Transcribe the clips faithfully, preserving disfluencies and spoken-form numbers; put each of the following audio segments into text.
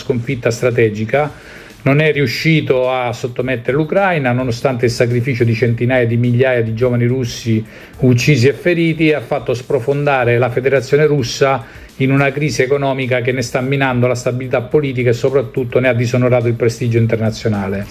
sconfitta strategica. Non è riuscito a sottomettere l'Ucraina nonostante il sacrificio di centinaia di migliaia di giovani russi uccisi e feriti, e ha fatto sprofondare la Federazione Russa in una crisi economica che ne sta minando la stabilità politica e soprattutto ne ha disonorato il prestigio internazionale.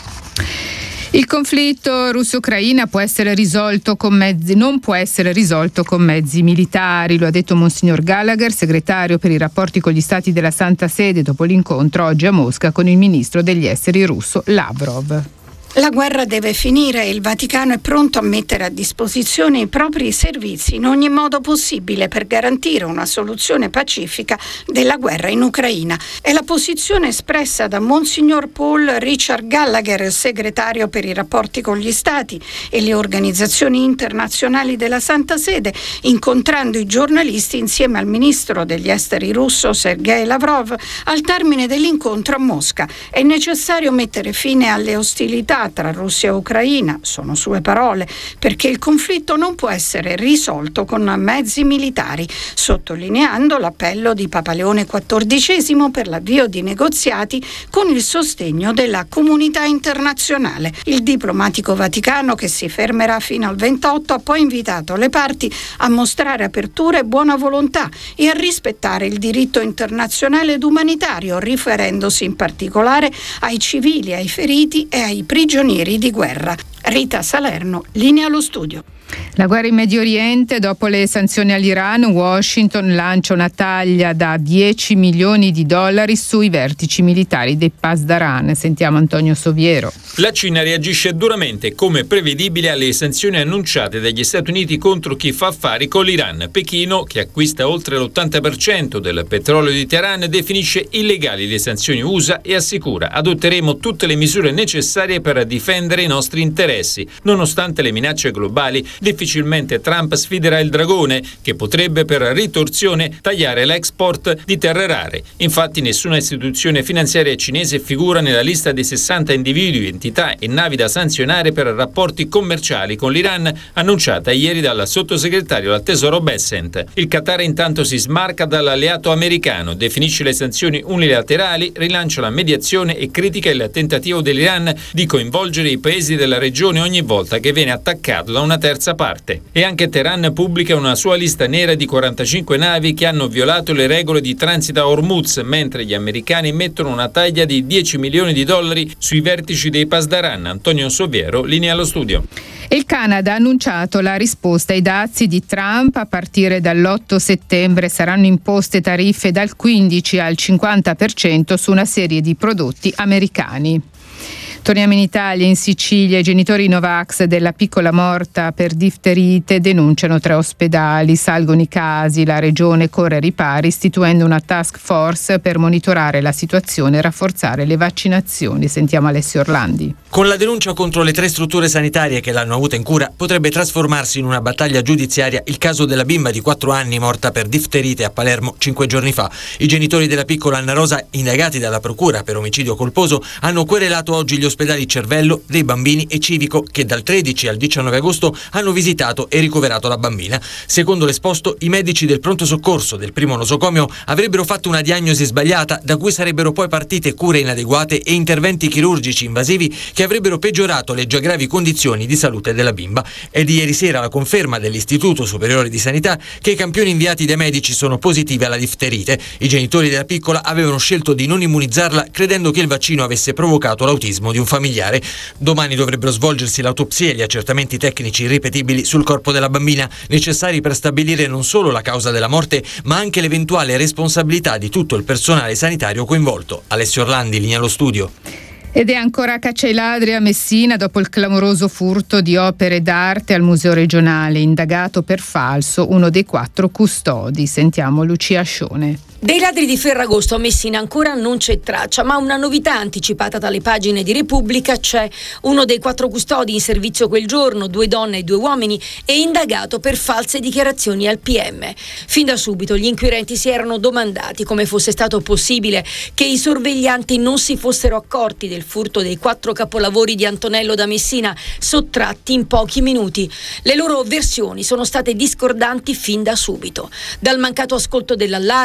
Il conflitto russo-ucraina può essere risolto con mezzi, non può essere risolto con mezzi militari, lo ha detto Monsignor Gallagher, segretario per i rapporti con gli Stati della Santa Sede, dopo l'incontro oggi a Mosca con il ministro degli esteri russo Lavrov. La guerra deve finire e il Vaticano è pronto a mettere a disposizione i propri servizi in ogni modo possibile per garantire una soluzione pacifica della guerra in Ucraina. È la posizione espressa da Monsignor Paul Richard Gallagher, segretario per i rapporti con gli Stati e le organizzazioni internazionali della Santa Sede, incontrando i giornalisti insieme al ministro degli esteri russo Sergei Lavrov al termine dell'incontro a Mosca. È necessario mettere fine alle ostilità tra Russia e Ucraina, sono sue parole, perché il conflitto non può essere risolto con mezzi militari, sottolineando l'appello di Papa Leone quattordicesimo per l'avvio di negoziati con il sostegno della comunità internazionale. Il diplomatico vaticano, che si fermerà fino al ventotto, ha poi invitato le parti a mostrare apertura e buona volontà e a rispettare il diritto internazionale ed umanitario, riferendosi in particolare ai civili, ai feriti e ai prigionieri di guerra. Rita Salerno, linea allo studio. La guerra in Medio Oriente, dopo le sanzioni all'Iran, Washington lancia una taglia da dieci milioni di dollari sui vertici militari dei Pasdaran. Sentiamo Antonio Soviero. La Cina reagisce duramente, come prevedibile, alle sanzioni annunciate dagli Stati Uniti contro chi fa affari con l'Iran. Pechino, che acquista oltre l'ottanta per cento del petrolio di Teheran, definisce illegali le sanzioni U S A e assicura: adotteremo tutte le misure necessarie per difendere i nostri interessi. Nonostante le minacce globali, difficilmente Trump sfiderà il dragone, che potrebbe per ritorsione tagliare l'export di terre rare. Infatti nessuna istituzione finanziaria cinese figura nella lista dei sessanta individui, entità e navi da sanzionare per rapporti commerciali con l'Iran, annunciata ieri dal sottosegretario al Tesoro Bessent. Il Qatar intanto si smarca dall'alleato americano, definisce le sanzioni unilaterali, rilancia la mediazione e critica il tentativo dell'Iran di coinvolgere i paesi della regione ogni volta che viene attaccato da una terza parte. E anche Teheran pubblica una sua lista nera di quarantacinque navi che hanno violato le regole di transito a Hormuz, mentre gli americani mettono una taglia di dieci milioni di dollari sui vertici dei Pasdaran. Antonio Soviero, linea allo studio. Il Canada ha annunciato la risposta ai dazi di Trump. A partire dall'otto settembre saranno imposte tariffe dal quindici al cinquanta per cento su una serie di prodotti americani. Torniamo in Italia, in Sicilia. I genitori Novax della piccola morta per difterite denunciano tre ospedali. Salgono i casi, la regione corre ai ripari istituendo una task force per monitorare la situazione e rafforzare le vaccinazioni. Sentiamo Alessio Orlandi. Con la denuncia contro le tre strutture sanitarie che l'hanno avuta in cura potrebbe trasformarsi in una battaglia giudiziaria il caso della bimba di quattro anni morta per difterite a Palermo cinque giorni fa. I genitori della piccola Anna Rosa, indagati dalla procura per omicidio colposo, hanno querelato oggi gli ospedali ospedali Cervello, dei Bambini e Civico, che dal tredici al diciannove agosto hanno visitato e ricoverato la bambina. Secondo l'esposto, i medici del pronto soccorso del primo nosocomio avrebbero fatto una diagnosi sbagliata, da cui sarebbero poi partite cure inadeguate e interventi chirurgici invasivi che avrebbero peggiorato le già gravi condizioni di salute della bimba. È di ieri sera la conferma dell'Istituto Superiore di Sanità che i campioni inviati dai medici sono positivi alla difterite. I genitori della piccola avevano scelto di non immunizzarla, credendo che il vaccino avesse provocato l'autismo di un familiare. Domani dovrebbero svolgersi l'autopsia e gli accertamenti tecnici irripetibili sul corpo della bambina, necessari per stabilire non solo la causa della morte, ma anche l'eventuale responsabilità di tutto il personale sanitario coinvolto. Alessio Orlandi, linea allo studio. Ed è ancora a caccia ai ladri a Messina dopo il clamoroso furto di opere d'arte al Museo Regionale. Indagato per falso uno dei quattro custodi. Sentiamo Lucia Scione. Dei ladri di Ferragosto a Messina ancora non c'è traccia, ma una novità anticipata dalle pagine di Repubblica c'è. Uno dei quattro custodi in servizio quel giorno, due donne e due uomini, è indagato per false dichiarazioni al P M. Fin da subito gli inquirenti si erano domandati come fosse stato possibile che i sorveglianti non si fossero accorti del furto dei quattro capolavori di Antonello da Messina, sottratti in pochi minuti. Le loro versioni sono state discordanti fin da subito, dal mancato ascolto dell'allarme all'ipotesi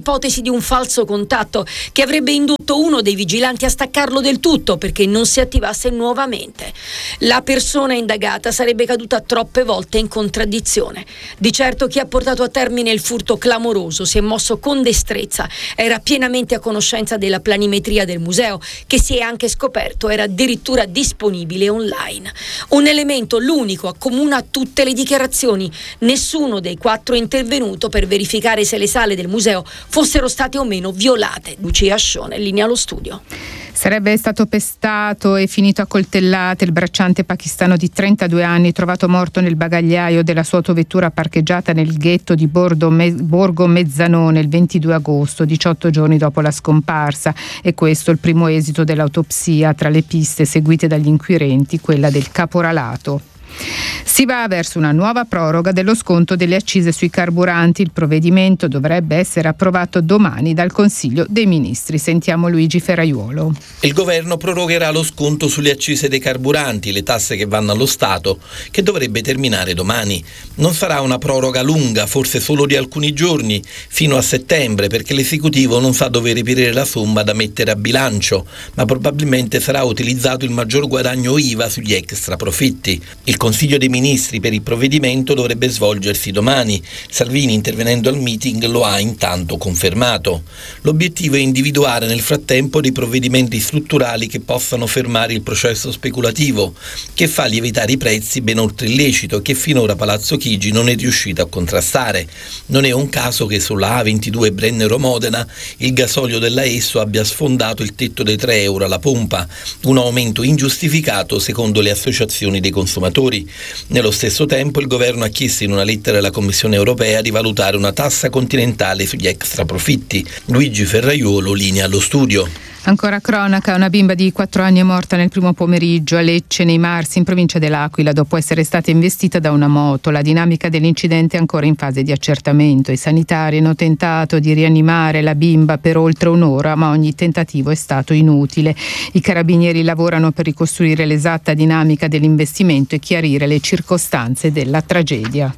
l'ipotesi di un falso contatto che avrebbe indotto uno dei vigilanti a staccarlo del tutto perché non si attivasse nuovamente. La persona indagata sarebbe caduta troppe volte in contraddizione. Di certo chi ha portato a termine il furto clamoroso si è mosso con destrezza, era pienamente a conoscenza della planimetria del museo, che si è anche scoperto era addirittura disponibile online. Un elemento, l'unico, accomuna tutte le dichiarazioni. Nessuno dei quattro è intervenuto per verificare se le sale del museo fossero state o meno violate. Lucia Ascione, linea allo studio. Sarebbe stato pestato e finito a coltellate il bracciante pakistano di trentadue anni trovato morto nel bagagliaio della sua autovettura parcheggiata nel ghetto di Borgo, Me- Borgo Mezzanone il ventidue agosto, diciotto giorni dopo la scomparsa. E questo il primo esito dell'autopsia. Tra le piste seguite dagli inquirenti, quella del caporalato. Si va verso una nuova proroga dello sconto delle accise sui carburanti. Il provvedimento dovrebbe essere approvato domani dal Consiglio dei Ministri. Sentiamo Luigi Ferraiuolo. Il governo prorogherà lo sconto sulle accise dei carburanti, le tasse che vanno allo Stato, che dovrebbe terminare domani. Non sarà una proroga lunga, forse solo di alcuni giorni, fino a settembre, perché l'esecutivo non sa dove reperire la somma da mettere a bilancio, ma probabilmente sarà utilizzato il maggior guadagno I V A sugli extra profitti. Il Consiglio dei Ministri per il provvedimento dovrebbe svolgersi domani. Salvini, intervenendo al meeting, lo ha intanto confermato. L'obiettivo è individuare nel frattempo dei provvedimenti strutturali che possano fermare il processo speculativo, che fa lievitare i prezzi ben oltre il lecito e che finora Palazzo Chigi non è riuscito a contrastare. Non è un caso che sulla A ventidue Brennero-Modena il gasolio della Esso abbia sfondato il tetto dei tre euro alla pompa, un aumento ingiustificato secondo le associazioni dei consumatori. Nello stesso tempo il governo ha chiesto in una lettera alla Commissione europea di valutare una tassa continentale sugli extra profitti. Luigi Ferraiuolo, linea allo studio. Ancora cronaca, una bimba di quattro anni è morta nel primo pomeriggio a Lecce, nei Marsi, in provincia dell'Aquila, dopo essere stata investita da una moto. La dinamica dell'incidente è ancora in fase di accertamento. I sanitari hanno tentato di rianimare la bimba per oltre un'ora, ma ogni tentativo è stato inutile. I carabinieri lavorano per ricostruire l'esatta dinamica dell'investimento e chiarire le circostanze della tragedia.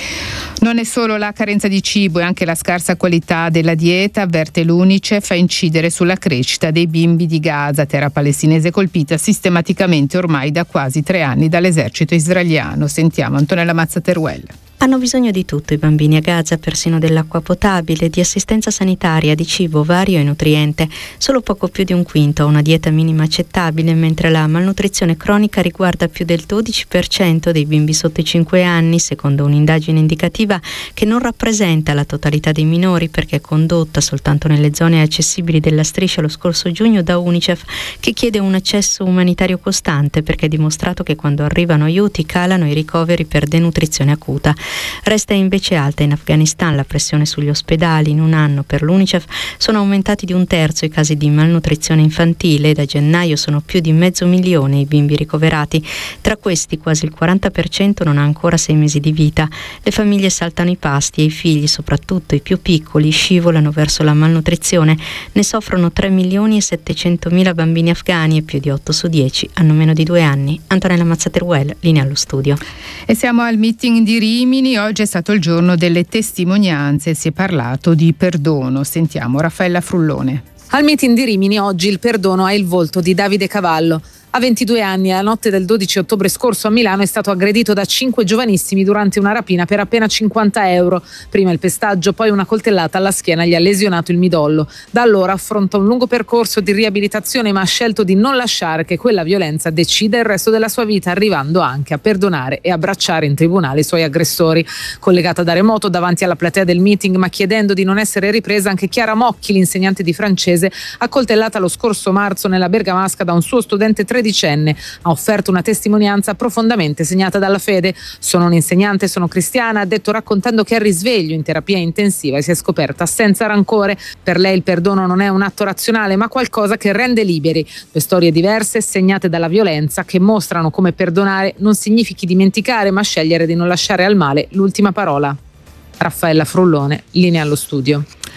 Non è solo la carenza di cibo e anche la scarsa qualità della dieta, avverte l'UNICEF, a incidere sulla crescita dei bimbi di Gaza, terra palestinese colpita sistematicamente ormai da quasi tre anni dall'esercito israeliano. Sentiamo Antonella Mazzateruel. Hanno bisogno di tutto i bambini a Gaza, persino dell'acqua potabile, di assistenza sanitaria, di cibo vario e nutriente. Solo poco più di un quinto ha una dieta minima accettabile, mentre la malnutrizione cronica riguarda più del dodici per cento dei bimbi sotto i cinque anni, secondo un'indagine indicativa che non rappresenta la totalità dei minori perché è condotta soltanto nelle zone accessibili della striscia lo scorso giugno da UNICEF, che chiede un accesso umanitario costante perché è dimostrato che quando arrivano aiuti calano i ricoveri per denutrizione acuta. Resta invece alta in Afghanistan la pressione sugli ospedali. In un anno per l'UNICEF sono aumentati di un terzo i casi di malnutrizione infantile e da gennaio sono più di mezzo milione i bimbi ricoverati. Tra questi quasi il quaranta per cento non ha ancora sei mesi di vita. Le famiglie saltano i pasti e i figli, soprattutto i più piccoli, scivolano verso la malnutrizione. Ne soffrono tre milioni e settecentomila bambini afghani e più di otto su dieci hanno meno di due anni. Antonella Mazzateruel, linea allo studio. E siamo al meeting di Rimini. Oggi è stato il giorno delle testimonianze, si è parlato di perdono. Sentiamo Raffaella Frullone. Al meeting di Rimini oggi il perdono ha il volto di Davide Cavallo. A ventidue anni, la notte del dodici ottobre scorso a Milano, è stato aggredito da cinque giovanissimi durante una rapina per appena cinquanta euro. Prima il pestaggio, poi una coltellata alla schiena gli ha lesionato il midollo. Da allora affronta un lungo percorso di riabilitazione, ma ha scelto di non lasciare che quella violenza decida il resto della sua vita, arrivando anche a perdonare e abbracciare in tribunale i suoi aggressori. Collegata da remoto davanti alla platea del meeting, ma chiedendo di non essere ripresa, anche Chiara Mocchi, l'insegnante di francese, accoltellata lo scorso marzo nella Bergamasca da un suo studente tredicenne, ha offerto una testimonianza profondamente segnata dalla fede. Sono un'insegnante, sono cristiana, ha detto, raccontando che al risveglio in terapia intensiva si è scoperta senza rancore. Per lei il perdono non è un atto razionale, ma qualcosa che rende liberi. Due storie diverse, segnate dalla violenza, che mostrano come perdonare non significhi dimenticare, ma scegliere di non lasciare al male l'ultima parola. Raffaella Frullone, linea allo studio.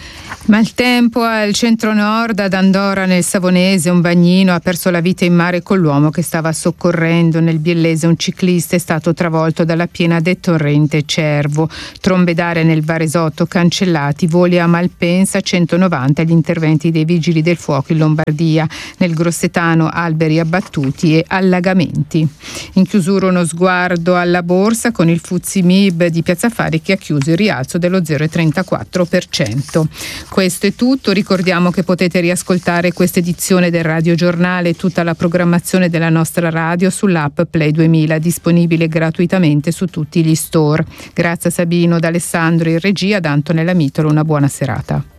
Maltempo al centro-nord, ad Andora nel Savonese un bagnino ha perso la vita in mare con l'uomo che stava soccorrendo. Nel Biellese un ciclista è stato travolto dalla piena del torrente Cervo. Trombe d'aria nel Varesotto cancellati, voli a Malpensa, centonovanta gli interventi dei vigili del fuoco in Lombardia. Nel Grossetano alberi abbattuti e allagamenti. In chiusura uno sguardo alla borsa con il Fuzzi Mib di Piazza Affari che ha chiuso il rialzo dello zero virgola trentaquattro per cento. Questo è tutto, ricordiamo che potete riascoltare questa edizione del Radio Giornale e tutta la programmazione della nostra radio sull'app Play duemila, disponibile gratuitamente su tutti gli store. Grazie a Sabino, D'Alessandro in regia, da Antonella Mitolo, una buona serata.